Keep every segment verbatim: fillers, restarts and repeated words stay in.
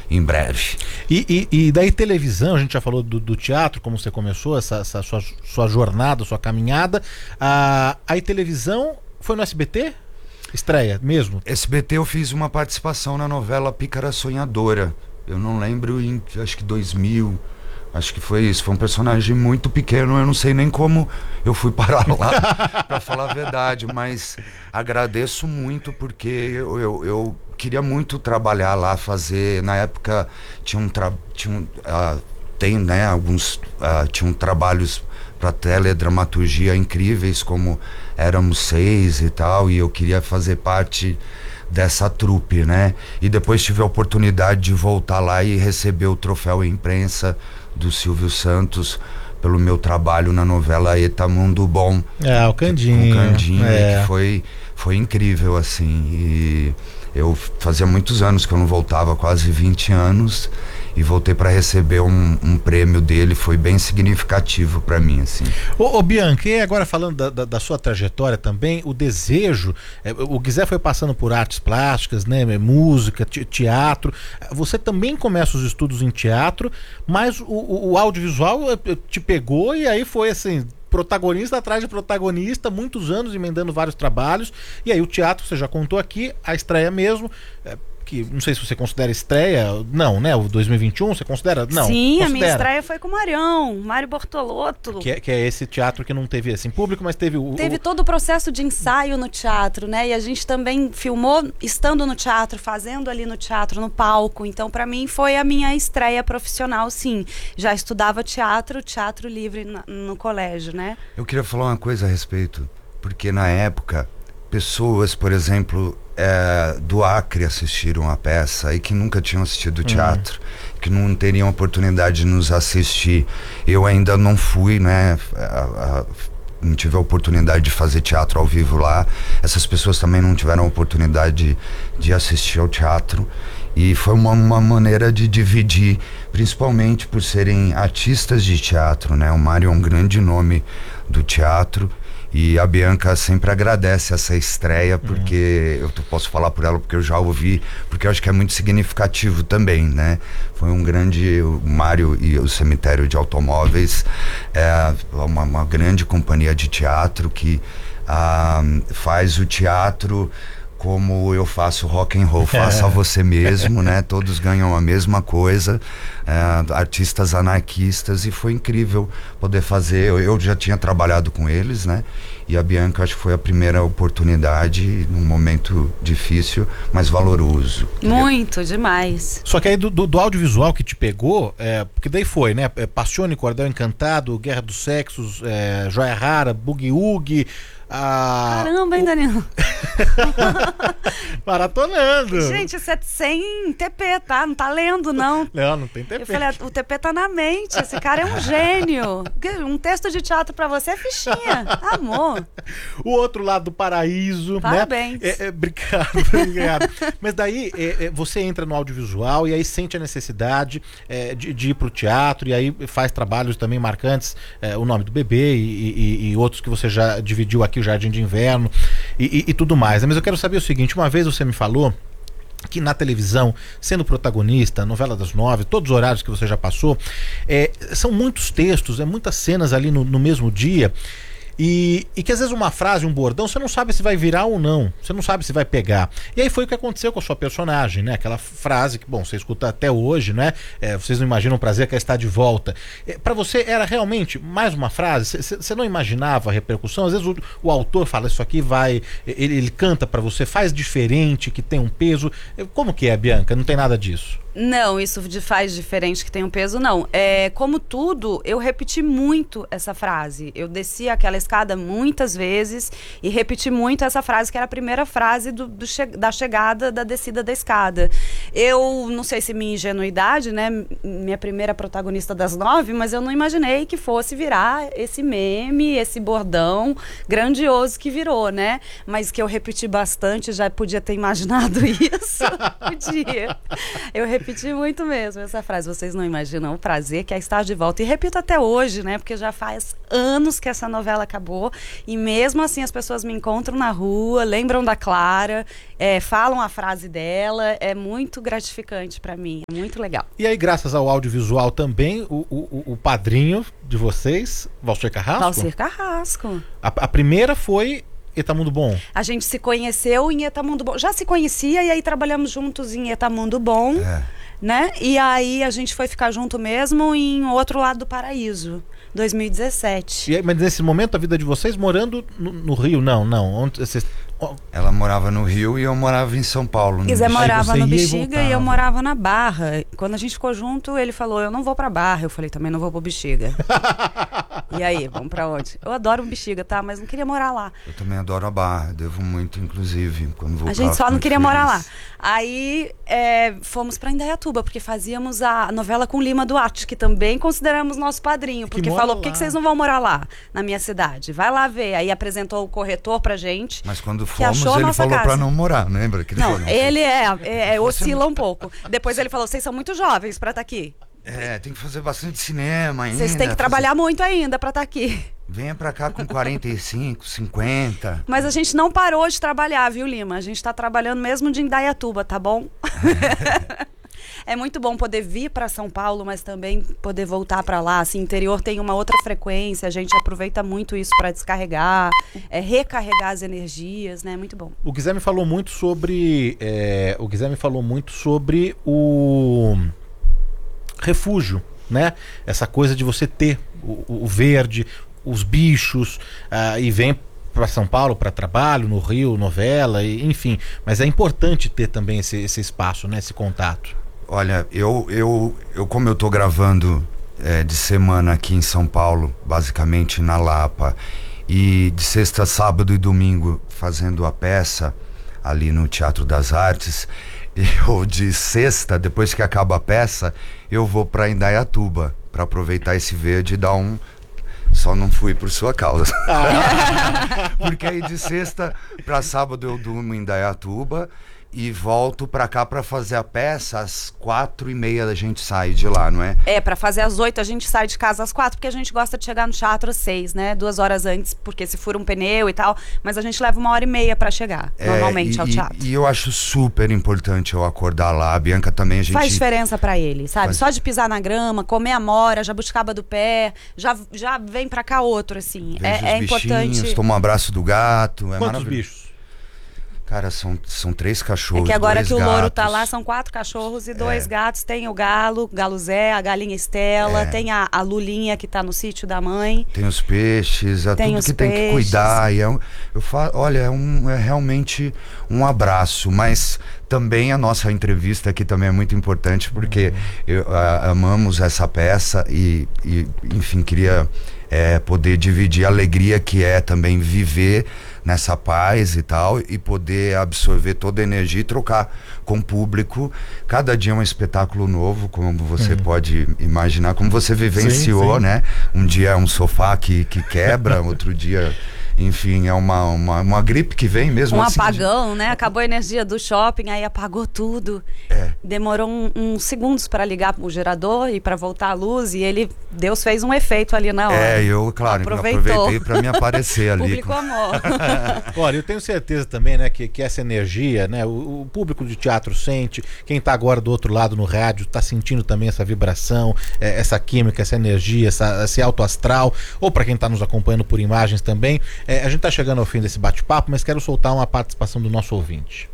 em breve. E, e, e daí televisão, a gente já falou do, do teatro, como você começou, essa, essa sua, sua jornada, sua caminhada. Ah, aí televisão, foi no S B T? Estreia mesmo? S B T eu fiz uma participação na novela Pícara Sonhadora. Eu não lembro, em acho que dois mil, acho que foi isso. Foi um personagem muito pequeno, eu não sei nem como eu fui parar lá, pra falar a verdade. Mas agradeço muito porque eu, eu, eu queria muito trabalhar lá, fazer... Na época tinha um... Tra, tinha um uh, tem, né, alguns... Uh, tinham trabalhos para teledramaturgia incríveis, como Éramos Seis e tal, e eu queria fazer parte dessa trupe, né? E depois tive a oportunidade de voltar lá e receber o troféu imprensa do Silvio Santos pelo meu trabalho na novela Eta Mundo Bom. É, o Candinho. O Candinho, é. que foi, foi incrível, assim. E eu fazia muitos anos que eu não voltava, quase vinte anos, e voltei para receber um, um prêmio dele, foi bem significativo para mim, assim. Ô, ô Bianca, e agora falando da, da, da sua trajetória também, o desejo, é, o Guizé foi passando por artes plásticas, né, música, te, teatro, você também começa os estudos em teatro, mas o, o, o audiovisual te pegou e aí foi assim... protagonista atrás de protagonista, muitos anos emendando vários trabalhos, e aí o teatro, você já contou aqui, a estreia mesmo, é, que não sei se você considera estreia, não, né, o dois mil e vinte e um, você considera? Não. Sim, considera. A minha estreia foi com o Marião, Mário Bortolotto. Que é, que é esse teatro que não teve assim público, mas teve o... Teve o... todo o processo de ensaio no teatro, né, e a gente também filmou estando no teatro, fazendo ali no teatro, no palco, então pra mim foi a minha estreia profissional, sim. Já estudava teatro, teatro livre na, no colégio, né. Eu queria falar uma coisa a respeito, porque na época, pessoas, por exemplo, é, do Acre assistiram a peça e que nunca tinham assistido teatro, uhum. que não teriam oportunidade de nos assistir. Eu ainda não fui, né, a, a, não tive a oportunidade de fazer teatro ao vivo lá. Essas pessoas também não tiveram a oportunidade de, de assistir ao teatro. E foi uma, uma maneira de dividir, principalmente por serem artistas de teatro, né? O Mário é um grande nome do teatro e a Bianca sempre agradece essa estreia, porque uhum. eu posso falar por ela porque eu já ouvi, porque eu acho que é muito significativo também, né? Foi um grande, o Mário e o Cemitério de Automóveis é uma, uma grande companhia de teatro que ah, faz o teatro como eu faço rock and roll, faça você mesmo, né? Todos ganham a mesma coisa, é, artistas anarquistas, e foi incrível poder fazer. Eu, eu já tinha trabalhado com eles, né? E a Bianca, acho que foi a primeira oportunidade num momento difícil, mas valoroso. Muito, demais. Só que aí do, do, do audiovisual que te pegou, é, porque daí foi, né? É, Passione, Cordel Encantado, Guerra dos Sexos, é, Joia Rara, Boogie Woogie. Ah, caramba, hein, Danilo? Maratonando. Gente, isso é sem T P, tá? Não tá lendo, não. Não, não tem T P. Eu falei, o T P tá na mente. Esse cara é um gênio. Um texto de teatro pra você é fichinha. Amor. O outro lado do paraíso. Parabéns. Né? É, é, obrigado, obrigado. Mas daí é, é, você entra no audiovisual e aí sente a necessidade é, de, de ir pro teatro, e aí faz trabalhos também marcantes, é, O Nome do Bebê e, e, e outros que você já dividiu aqui, O Jardim de Inverno e, e, e tudo mais. Mas eu quero saber o seguinte, uma vez você me falou que na televisão, sendo protagonista, novela das nove, todos os horários que você já passou, é, são muitos textos, é muitas cenas ali no, no mesmo dia, e, e que às vezes uma frase, um bordão, você não sabe se vai virar ou não, você não sabe se vai pegar. E aí foi o que aconteceu com a sua personagem, né? Aquela frase que, bom, você escuta até hoje, né? É, vocês não imaginam o prazer que é estar de volta. É, para você era realmente mais uma frase? Você não imaginava a repercussão? Às vezes o, o autor fala, isso aqui vai, ele, ele canta para você, faz diferente, que tem um peso. Como que é, Bianca? Não tem nada disso? Não, isso de faz diferente que tem um peso, não. É, como tudo, eu repeti muito essa frase. Eu desci aquela escada muitas vezes e repeti muito essa frase, que era a primeira frase do, do che da chegada, da descida da escada. Eu, não sei se minha ingenuidade, né, minha primeira protagonista das nove, mas eu não imaginei que fosse virar esse meme, esse bordão grandioso que virou, né? Mas que eu repeti bastante, já podia ter imaginado isso. Podia. Eu repeti Repeti muito mesmo essa frase. Vocês não imaginam o prazer que é estar de volta. E repito até hoje, né? Porque já faz anos que essa novela acabou. E mesmo assim as pessoas me encontram na rua, lembram da Clara, é, falam a frase dela. É muito gratificante pra mim. É muito legal. E aí, graças ao audiovisual também, o, o, o padrinho de vocês, Valcir Carrasco? Valcir Carrasco. A, a primeira foi Etamundo Bom. A gente se conheceu em Etamundo Bom. Já se conhecia e aí trabalhamos juntos em Etamundo Bom, É. né? E aí a gente foi ficar junto mesmo em Outro Lado do Paraíso, dois mil e dezessete. E aí, mas nesse momento a vida de vocês morando no, no Rio? Não, não. Onde vocês... Ela morava no Rio e eu morava em São Paulo. no Zé Bexiga. morava você no ia e Bexiga e, eu voltava. morava na Barra. Quando a gente ficou junto, ele falou, eu não vou pra Barra. Eu falei, também não vou pro Bexiga. E aí, vamos pra onde? Eu adoro o Bexiga, tá? Mas não queria morar lá. Eu também adoro a Barra, devo muito, inclusive, quando vou A pra gente lá, só fico não muito queria morar lá. feliz. Aí é, fomos pra Indaiatuba, porque fazíamos a novela com Lima Duarte, que também consideramos nosso padrinho. Porque mora falou, por que lá. que vocês não vão morar lá, na minha cidade? Vai lá ver. Aí apresentou o corretor pra gente. Mas quando que achou fomos, a ele nossa falou casa. pra não morar, lembra? Que ele Não, falou, não, ele é, é, é oscila um pouco. Depois ele falou, vocês são muito jovens pra estar aqui. É, tem que fazer bastante cinema ainda. Vocês têm que fazer- trabalhar muito ainda pra estar aqui. Venha pra cá com quarenta e cinco, cinquenta. Mas a gente não parou de trabalhar, viu, Lima? A gente tá trabalhando mesmo de Indaiatuba, tá bom? É muito bom poder vir para São Paulo, mas também poder voltar para lá. Assim, interior tem uma outra frequência, a gente aproveita muito isso para descarregar, é, recarregar as energias, né? Muito bom. O Guilherme falou muito sobre... É, o Guilherme falou muito sobre o refúgio, né? Essa coisa de você ter o, o verde, os bichos, uh, e vem para São Paulo para trabalho, no Rio, novela, e, enfim. Mas é importante ter também esse, esse espaço, né? Esse contato. Olha, eu, eu, eu como eu tô gravando é, de semana aqui em São Paulo, basicamente na Lapa, e de sexta, sábado e domingo fazendo a peça ali no Teatro das Artes, eu de sexta, depois que acaba a peça, eu vou para Indaiatuba para aproveitar esse verde e dar um... Só não fui por sua causa. Porque aí de sexta para sábado eu durmo em Indaiatuba e volto pra cá pra fazer a peça. Às quatro e meia a gente sai de lá, não é? É, pra fazer às oito a gente sai de casa às quatro, porque a gente gosta de chegar no teatro às seis, né? Duas horas antes, porque se fura um pneu e tal. Mas a gente leva uma hora e meia pra chegar, É, normalmente, e, ao teatro. E, e eu acho super importante eu acordar lá. A Bianca também, a gente... Faz diferença pra ele, sabe? Faz- Só de pisar na grama, comer amora, jabuticaba do pé, já, já vem pra cá outro, assim. Vejo É, os é bichinhos, importante. tomo um abraço do gato. É Quantos maravilhoso. bichos? Cara, são, são três É cachorros, que agora dois que o louro tá gatos. lá, são quatro cachorros e dois gatos. Tem o galo, galo Zé, a galinha Estela, É. tem a, a Lulinha que tá no sítio da mãe. Tem os peixes, é Tem tudo os que tem que peixes. cuidar. E é um, eu falo, olha, é, um, é realmente um abraço. Mas também a nossa entrevista aqui também é muito importante, porque eu, a, amamos essa peça e, e enfim, queria é, poder dividir a alegria que é também viver nessa paz e tal, e poder absorver toda a energia e trocar com o público. Cada dia é um espetáculo novo, como você Uhum. pode imaginar, como você vivenciou, Sim, sim. né? Um dia é um sofá que, que quebra, outro dia, enfim, é uma, uma, uma gripe que vem mesmo Um assim. apagão, né? Acabou a energia do shopping, aí apagou tudo. É. Demorou uns um, uns segundos para ligar o gerador e para voltar a luz, e ele, Deus fez um efeito ali na hora. É, eu, claro, Aproveitou. aproveitei para me aparecer ali. Público amor. Olha, eu tenho certeza também, né, que, que essa energia, né, o, o público de teatro sente, quem tá agora do outro lado no rádio tá sentindo também essa vibração, é, essa química, essa energia, essa, esse alto astral, ou para quem tá nos acompanhando por imagens também. É, a gente tá chegando ao fim desse bate-papo, mas quero soltar uma participação do nosso ouvinte.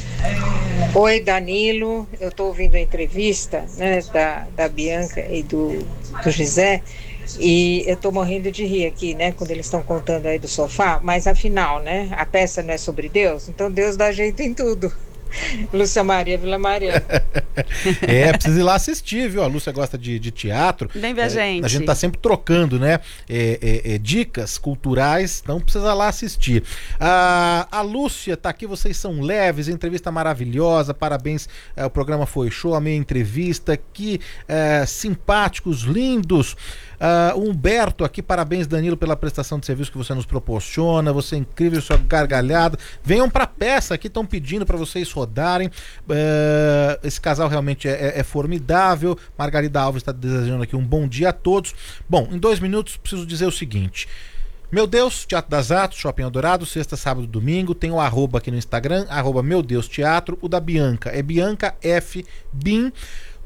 Oi, Danilo, eu estou ouvindo a entrevista, né, da, da Bianca e do, do José, e eu estou morrendo de rir aqui, né, quando eles estão contando aí do sofá, mas afinal, né, a peça não é sobre Deus, então Deus dá jeito em tudo. Lúcia Maria Vila Maria. É, precisa ir lá assistir, viu? A Lúcia gosta de, de teatro. Vem ver a É, gente. A gente tá sempre trocando, né? É, é, é, dicas culturais, então precisa lá assistir. Ah, a Lúcia tá aqui, vocês são leves, entrevista maravilhosa, parabéns. É, o programa foi show, a minha entrevista, que é, simpáticos, lindos. Ah, o Humberto aqui, parabéns, Danilo, pela prestação de serviço que você nos proporciona. Você é incrível, sua gargalhada. Venham pra peça aqui, estão pedindo pra vocês rodarem. Uh, esse casal realmente é, é, é formidável. Margarida Alves está desejando aqui um bom dia a todos. Bom, em dois minutos preciso dizer o seguinte. Meu Deus, Teatro das Artes, Shopping Eldorado, sexta, sábado, domingo. Tem o arroba aqui no Instagram, arroba Meu Deus Teatro. O da Bianca é Bianca F. Bin.